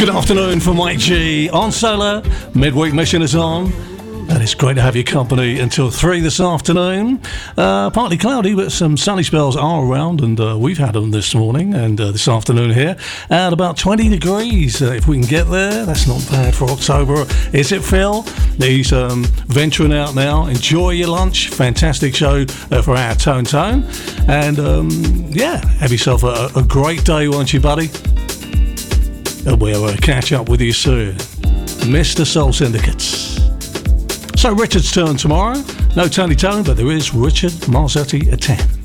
Good afternoon from Mike G on Solar. Midweek mission is on, and it's great to have your company until 3 this afternoon. Partly cloudy, but some sunny spells are around, and we've had them this morning and this afternoon here. At about 20 degrees, if we can get there. That's not bad for October, is it, Phil? He's venturing out now. Enjoy your lunch. Fantastic show for our Tone. And yeah, have yourself a great day, won't you, buddy? And we'll catch up with you soon. Mr. Soul Syndicates. So Richard's turn tomorrow. No Tony Tone, but there is Richard Marzetti at 10.